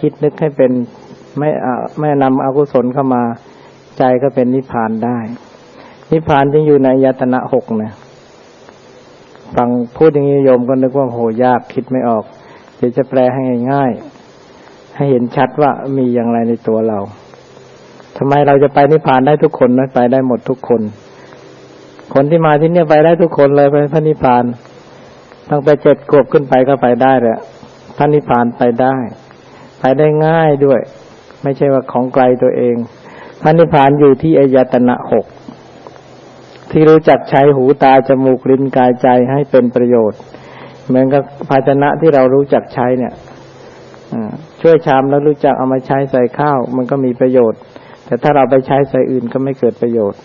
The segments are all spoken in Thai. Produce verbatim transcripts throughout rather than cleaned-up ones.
คิดนึกให้เป็นไม่ไม่นำอกุศลเข้ามาใจก็เป็นนิพพานได้นิพพานที่อยู่ในอายตนะหกเนี่ยฟังพูดอย่างนี้โยมก็นึกว่าโหยากคิดไม่ออกเดี๋ยวจะแปลให้ง่ายๆให้เห็นชัดว่ามีอย่างไรในตัวเราทำไมเราจะไปนิพพานได้ทุกคนนะไปได้หมดทุกคนคนที่มาที่นี่ไปได้ทุกคนเลยไปพระนิพพานตั้งแต่เจ็ดขวบขึ้นไปก็ไปได้แหละพระนิพพานไปได้ไปได้ง่ายด้วยไม่ใช่ว่าของไกลตัวเองพระนิพพานอยู่ที่อายตนะหกที่รู้จักใช้หูตาจมูกลิ้นกายใจให้เป็นประโยชน์เหมือนกับภาชนะที่เรารู้จักใช้เนี่ยช่วยชามแล้วรู้จักเอามาใช้ใส่ข้าวมันก็มีประโยชน์แต่ถ้าเราไปใช้ใส่อื่นก็ไม่เกิดประโยชน์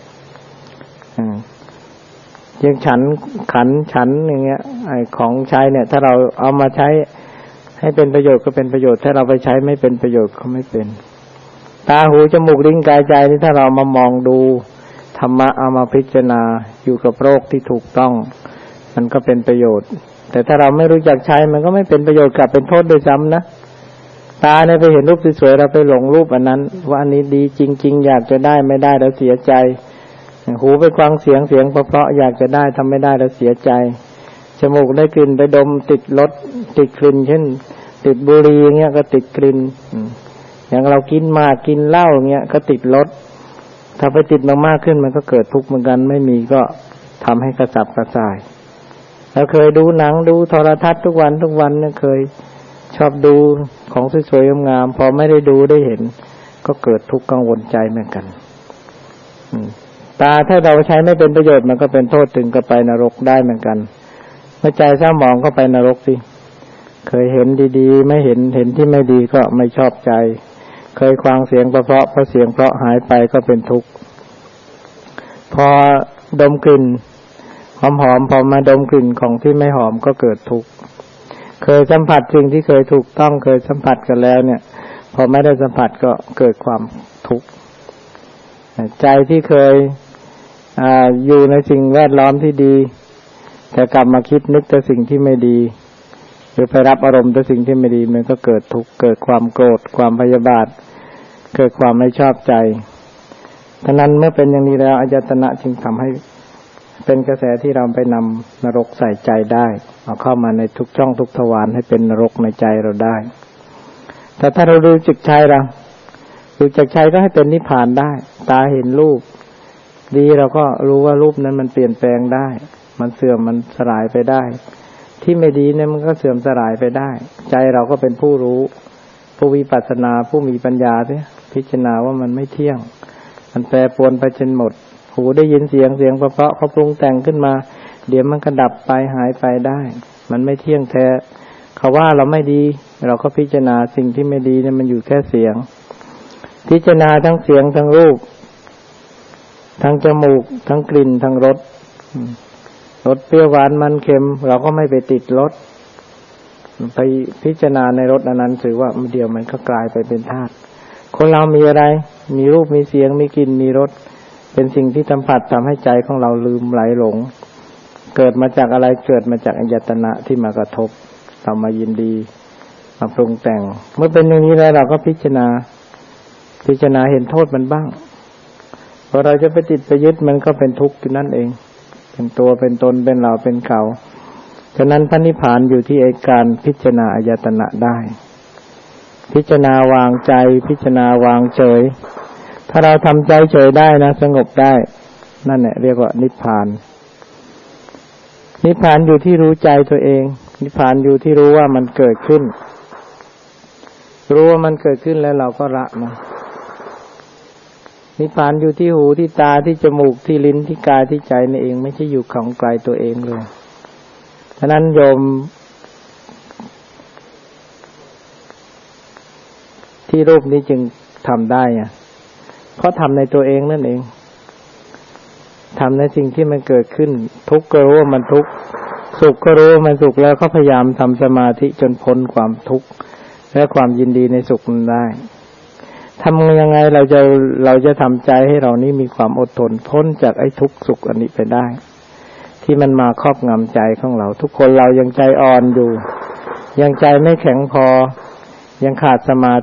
ยังฉันขันฉันอย่างเงี้ยไอ้ของใช้เนี่ยถ้าเราเอามาใช้ให้เป็นประโยชน์ก็เป็นประโยชน์ถ้าเราไปใช้ไม่เป็นประโยชน์ก็ไม่เป็นตาหูจมูกลิ้นกายใจนี่ถ้าเรามามองดูธรรมะเอามาพิจารณาอยู่กับโลกที่ถูกต้องมันก็เป็นประโยชน์แต่ถ้าเราไม่รู้จักใช้มันก็ไม่เป็นประโยชน์กลับเป็นโทษด้วยซ้ำนะตาเนี่ยไปเห็นรูปสวยๆเราไปหลงรูปอันนั้นว่าอันนี้ดีจริงๆอยากจะได้ไม่ได้แล้วเสียใจหูไปฟังเสียงเสียงเพราะๆอยากจะได้ทำไม่ได้แล้วเสียใจจมูกได้กลิ่นไปดมติดรสติดกลิ่นเช่นติดบุหรี่เงี้ยก็ติดกลิ่นอย่างเรากินมากกินเหล้าเงี้ยก็ติดรสถ้าไปติดมากๆขึ้นมันก็เกิดทุกข์เหมือนกันไม่มีก็ทำให้กระสับกระส่ายเราเคยดูหนังดูโทรทัศน์ทุกวันทุกวันเนี่ยเคยชอบดูของสวยๆงามๆพอไม่ได้ดูได้เห็นก็เกิดทุกข์กังวลใจเหมือนกันตาถ้าเราใช้ไม่เป็นประโยชน์มันก็เป็นโทษถึงกับไปนรกได้เหมือนกันเมื่อใจเศร้าหมองก็ไปนรกสิเคยเห็นดีๆไม่เห็นเห็นที่ไม่ดีก็ไม่ชอบใจเคยฟังเสียงเพราะเพราะเสียงเพราะหายไปก็เป็นทุกข์พอดมกลิ่นหอมๆพอมาดมกลิ่นของที่ไม่หอมก็เกิดทุกข์เคยสัมผัสสิ่งที่เคยถูกต้องเคยสัมผัสกันแล้วเนี่ยพอไม่ได้สัมผัสก็เกิดความทุกข์ใจที่เคยอ่าอยู่ในสิ่งแวดล้อมที่ดีแต่กลับมาคิดนึกแต่สิ่งที่ไม่ดีหรือไปรับอารมณ์แต่สิ่งที่ไม่ดีมันก็เกิดทุกข์เกิดความโกรธความพยาบาทเกิดความไม่ชอบใจฉะนั้นเมื่อเป็นอย่างนี้แล้วอายตนะจึงทำให้เป็นกระแสที่เราไปนำนรกใส่ใจได้เอาเข้ามาในทุกช่องทุกทวารให้เป็นนรกในใจเราได้แต่ถ้าเรารู้จักใช้เรารู้จักใช้ก็ให้เป็นนิพพานได้ตาเห็นรูปดีเราก็รู้ว่ารูปนั้นมันเปลี่ยนแปลงได้มันเสื่อมมันสลายไปได้ที่ไม่ดีเนี่ยมันก็เสื่อมสลายไปได้ใจเราก็เป็นผู้รู้ผู้วิปัสสนาผู้มีปัญญาเนี่ยพิจารณาว่ามันไม่เที่ยงมันแปรปรวนไปจนหมดหูได้ยินเสียงเสียงเพราะๆเขาปรุงแต่งขึ้นมาเดี๋ยวมันก็ดับไปหายไปได้มันไม่เที่ยงแท้เขาว่าเราไม่ดีเราก็พิจารณาสิ่งที่ไม่ดีเนี่ยมันอยู่แค่เสียงพิจารณาทั้งเสียงทั้งรูปทั้งจมูกทั้งกลิ่นทั้งรสรสเปรี้ยวหวานมันเค็มเราก็ไม่ไปติดรสไปพิจารณาในรสอันนั้นถือว่าเดี๋ยวมันก็กลายไปเป็นธาตุคนเรามีอะไรมีรูปมีเสียงมีกลิ่นมีรสเป็นสิ่งที่สัมผัสทำให้ใจของเราลืมไหลหลงเกิดมาจากอะไรเกิดมาจากอายตนะที่มากระทบเรามายินดีมาปรุงแต่งเมื่อเป็นอย่างนี้แล้วเราก็พิจารณาพิจารณาเห็นโทษมันบ้างพอเราจะไปติดไปยึดมันก็เป็นทุกข์อยู่นั่นเองเป็นตัวเป็นตนเป็นเราเป็นเขาฉะนั้นพระนิพพานอยู่ที่การพิจารณาอายตนะได้พิจารณาวางใจพิจารณาวางเฉยถ้าเราทำใจเฉยได้นะสงบได้นั่นแหละเรียกว่านิพพานนิพพานอยู่ที่รู้ใจตัวเองนิพพานอยู่ที่รู้ว่ามันเกิดขึ้นรู้ว่ามันเกิดขึ้นแล้วเราก็ละมันนิพพานอยู่ที่หูที่ตาที่จมูกที่ลิ้นที่กายที่ใจนี่เองไม่ใช่อยู่ของไกลตัวเองเลยฉะนั้นโยมที่รูปนี้จึงทำได้อ่ะเพราะทำในตัวเองนั่นเองทำในสิ่งที่มันเกิดขึ้นทุกข์ก็รู้ว่ามันทุกข์สุขก็รู้ว่ามันสุขแล้วก็พยายามทำสมาธิจนพ้นความทุกข์และความยินดีในสุขนั้นได้ทำยังไงเราจะเราจะทำใจให้เรานี้มีความอดทนพ้นจากไอ้ทุกข์สุขอันนี้ไปได้ที่มันมาครอบงำใจของเราทุกคนเรายังใจอ่อนอยู่ยังใจไม่แข็งพอยังขาดสมา